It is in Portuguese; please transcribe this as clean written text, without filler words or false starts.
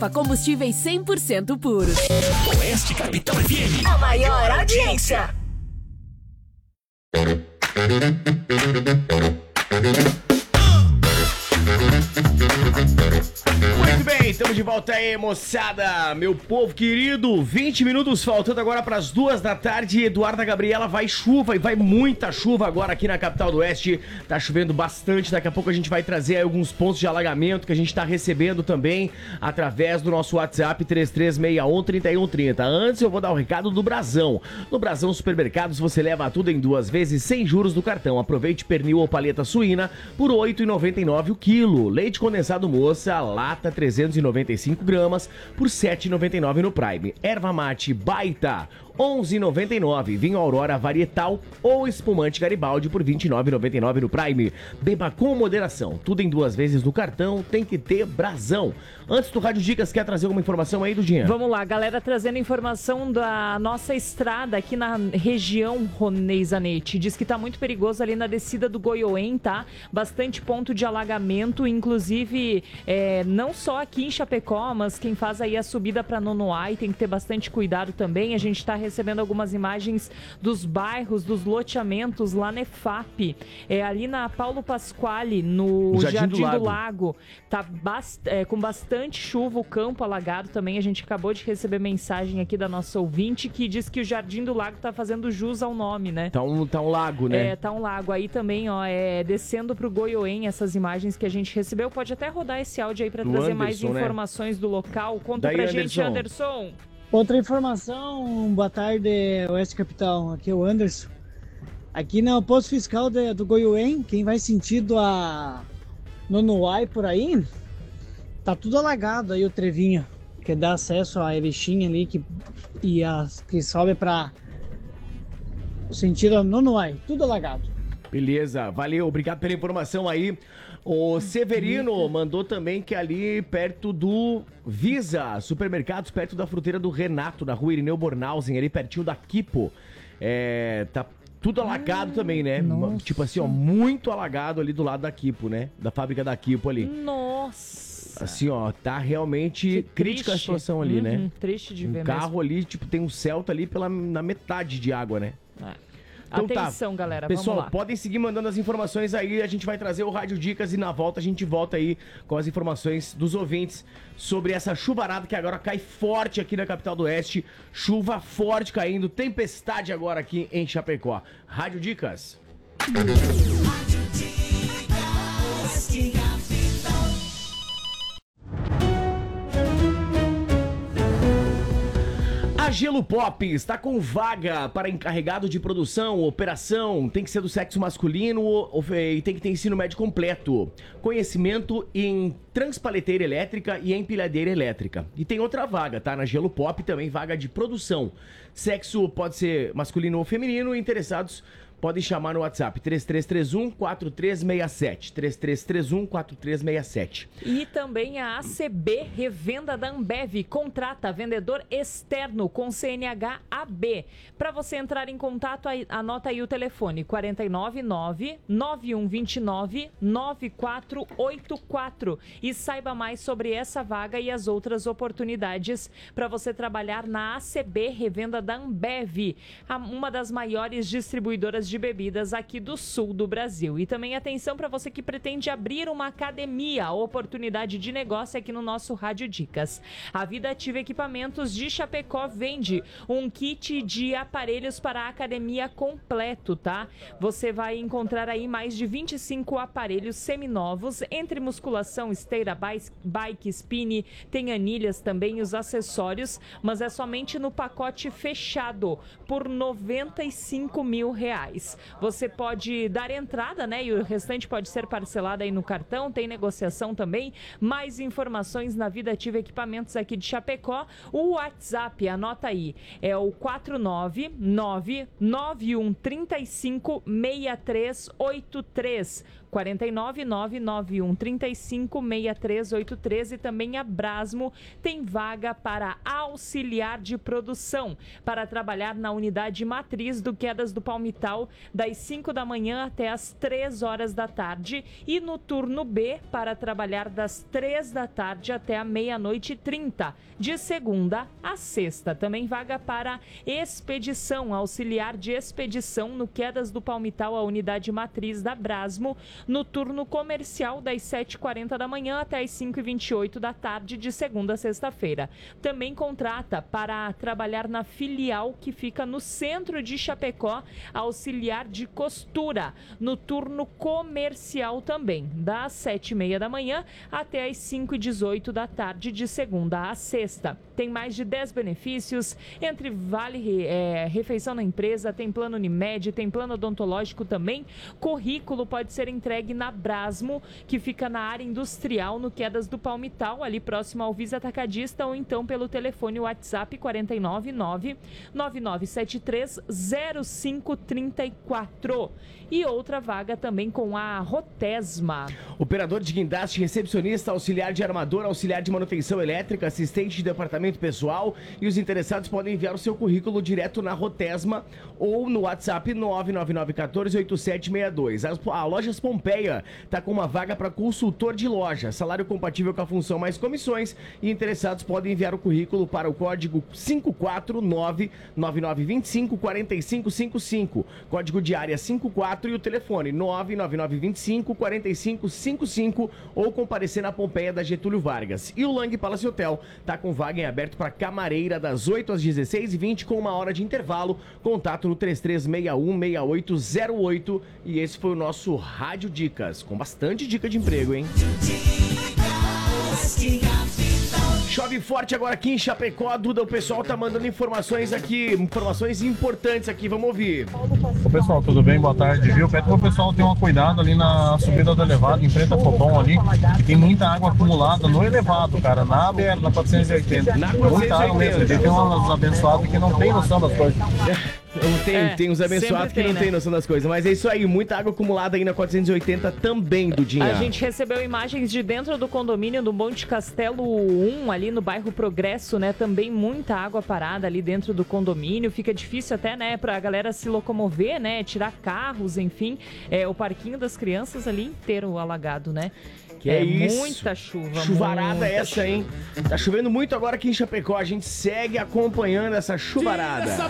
Combustíveis 100% puros. Oeste Capital FM. A maior audiência. Muito bem, estamos de volta aí, moçada, meu povo querido. 20 minutos faltando agora para as 2 da tarde. Eduarda Gabriela, vai chuva e vai muita chuva agora aqui na capital do Oeste. Tá chovendo bastante, daqui a pouco a gente vai trazer aí alguns pontos de alagamento que a gente tá recebendo também através do nosso WhatsApp 3361-3130. Antes eu vou dar o recado do Brasão. No Brasão Supermercados você leva tudo em 2 vezes sem juros do cartão. Aproveite pernil ou paleta suína por R$ 8,99 o quilo. Leite condensado moça, lata 395 gramas por R$ 7,99 no Prime. Erva mate baita, R$ 11,99. Vinho Aurora Varietal ou espumante Garibaldi por R$ 29,99 no Prime. Beba com moderação. Tudo em 2 vezes no cartão, tem que ter Brasão. Antes do Rádio Dicas, quer trazer alguma informação aí do dia? Vamos lá, galera, trazendo informação da nossa estrada aqui na região Ronei Zanetti. Diz que tá muito perigoso ali na descida do Goiôem, tá? Bastante ponto de alagamento, inclusive não só aqui em Chapecó, mas quem faz aí a subida para Nonoai tem que ter bastante cuidado também. A gente tá recebendo algumas imagens dos bairros, dos loteamentos lá na EFAP. Ali na Paulo Pasquale, no Jardim do Lago. Tá com bastante chuva, o campo alagado também. A gente acabou de receber mensagem aqui da nossa ouvinte que diz que o Jardim do Lago tá fazendo jus ao nome, né? Tá um lago, né? Tá um lago. Aí também, ó, descendo pro Goiôem, essas imagens que a gente recebeu. Pode até rodar esse áudio aí pra trazer mais informações do local. Conta pra gente, Anderson. Outra informação, boa tarde, Oeste Capital, aqui é o Anderson. Aqui no posto fiscal do Goiôem, quem vai sentido a Nonoai por aí, tá tudo alagado aí o trevinho, que dá acesso à Erechim ali, que sobe para o sentido a Nonoai, tudo alagado. Beleza, valeu, obrigado pela informação aí. O Severino mandou também que ali perto do Visa Supermercados, perto da fruteira do Renato, na rua Irineu Bornhausen, ali pertinho da Quipo, tá tudo alagado também, né? Nossa. Tipo assim, ó, muito alagado ali do lado da Quipo, né? Da fábrica da Quipo ali. Nossa! Assim, ó, tá realmente crítica a situação ali, né? Triste de ver mesmo. Um carro mesmo. ali, tipo, tem um Celta ali na metade de água, né? Então, atenção, galera, pessoal, vamos lá. podem seguir mandando as informações aí, a gente vai trazer o Rádio Dicas e na volta a gente volta aí com as informações dos ouvintes sobre essa chuvarada que agora cai forte aqui na capital do Oeste, chuva forte caindo, tempestade agora aqui em Chapecó. Rádio Dicas. Rádio Dicas. A Gelo Pop está com vaga para encarregado de produção, operação, tem que ser do sexo masculino e tem que ter ensino médio completo. Conhecimento em transpaleteira elétrica e empilhadeira elétrica. E tem outra vaga, tá? Na Gelo Pop também vaga de produção. Sexo pode ser masculino ou feminino, interessados podem chamar no WhatsApp 3331-4367. 3331-4367. E também a ACB, revenda da Ambev, contrata vendedor externo com CNH AB. Para você entrar em contato, anota aí o telefone 499-9129-9484 e saiba mais sobre essa vaga e as outras oportunidades para você trabalhar na ACB, revenda da Ambev, uma das maiores distribuidoras de bebidas aqui do sul do Brasil. E também atenção para você que pretende abrir uma academia, a oportunidade de negócio aqui no nosso Rádio Dicas. A Vida Ativa Equipamentos de Chapecó vende um kit de aparelhos para a academia completo, tá? Você vai encontrar aí mais de 25 aparelhos seminovos, entre musculação, esteira, bike, spin, tem anilhas também, os acessórios, mas é somente no pacote fechado, por R$95 mil. Você pode dar entrada, né? E o restante pode ser parcelado aí no cartão, tem negociação também. Mais informações na Vida Ativa Equipamentos aqui de Chapecó. O WhatsApp, anota aí, é o 499-9135-6383. 49991356383 e também a Brasmo tem vaga para auxiliar de produção para trabalhar na unidade matriz do Quedas do Palmital das 5 da manhã até as 3 horas da tarde e no turno B para trabalhar das 3 da tarde até a meia-noite e 30, de segunda a sexta. Também vaga para expedição, auxiliar de expedição no Quedas do Palmital, a unidade matriz da Brasmo, no turno comercial das 7h40 da manhã até as 5h28 da tarde, de segunda a sexta-feira. Também contrata para trabalhar na filial que fica no centro de Chapecó, auxiliar de costura, no turno comercial também, das 7h30 da manhã até as 5h18 da tarde, de segunda a sexta. Tem mais de 10 benefícios, entre vale refeição na empresa, tem plano Unimed, tem plano odontológico também. Currículo pode ser entregue na Brasmo, que fica na área industrial, no Quedas do Palmital, ali próximo ao Visa Atacadista, ou então pelo telefone WhatsApp 499-9973-0534. E outra vaga também com a Rotesma. Operador de guindaste, recepcionista, auxiliar de armador, auxiliar de manutenção elétrica, assistente de departamento pessoal, e os interessados podem enviar o seu currículo direto na Rotesma ou no WhatsApp 999148762. A Lojas Pompeia está com uma vaga para consultor de loja, salário compatível com a função mais comissões, e interessados podem enviar o currículo para o código 549-9925-4555, código de área 54 e o telefone 99925-4555, ou comparecer na Pompeia da Getúlio Vargas. E o Lang Palace Hotel está com vaga em aberto para camareira das 8 às 16h20 com 1 hora de intervalo. Contato no 3361-6808. E esse foi o nosso Rádio Dicas, com bastante dica de emprego, hein? Chove forte agora aqui em Chapecó, Duda, o pessoal tá mandando informações aqui, informações importantes aqui, vamos ouvir. Ô pessoal, tudo bem? Boa tarde, viu? Pede pro pessoal ter um cuidado ali na subida do elevado, em frente ao Fobon ali, que tem muita água acumulada no elevado, cara, na BR, na 480. Muita água mesmo, tem uns abençoados que não tem noção das coisas. Tem uns abençoados que não tem noção das coisas, mas é isso aí, muita água acumulada aí na 480 também, Dudinha. A gente recebeu imagens de dentro do condomínio do Monte Castelo 1, ali no bairro Progresso, né? Também muita água parada ali dentro do condomínio, fica difícil até, né, pra galera se locomover, né, tirar carros, enfim, o parquinho das crianças ali inteiro alagado, né? Que é isso. Muita chuva. Chuvarada muita essa, hein? Tá chovendo muito agora aqui em Chapecó. A gente segue acompanhando essa chuvarada.